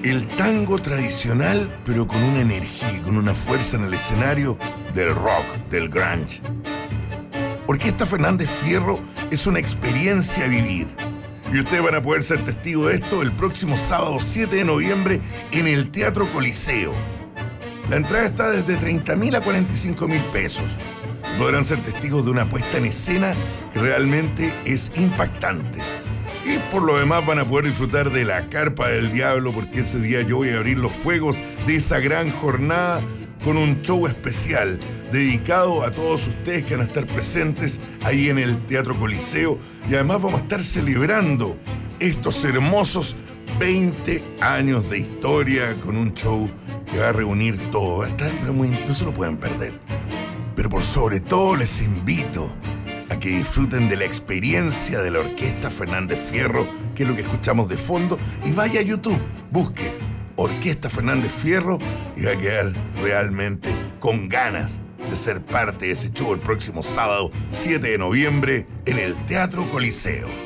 El tango tradicional, pero con una energía y con una fuerza en el escenario del rock, del grunge. Orquesta Fernández Fierro es una experiencia a vivir. Y ustedes van a poder ser testigos de esto el próximo sábado 7 de noviembre en el Teatro Coliseo. La entrada está desde 30.000 a 45.000 pesos. Podrán ser testigos de una puesta en escena que realmente es impactante. Y por lo demás van a poder disfrutar de la Carpa del Diablo, porque ese día yo voy a abrir los fuegos de esa gran jornada con un show especial dedicado a todos ustedes que van a estar presentes ahí en el Teatro Coliseo. Y además vamos a estar celebrando estos hermosos 20 años de historia con un show que va a reunir todo. Va a estar no se lo pueden perder. Pero por sobre todo les invito a que disfruten de la experiencia de la Orquesta Fernández Fierro, que es lo que escuchamos de fondo, y vaya a YouTube, busque Orquesta Fernández Fierro y va a quedar realmente con ganas de ser parte de ese show el próximo sábado 7 de noviembre en el Teatro Coliseo.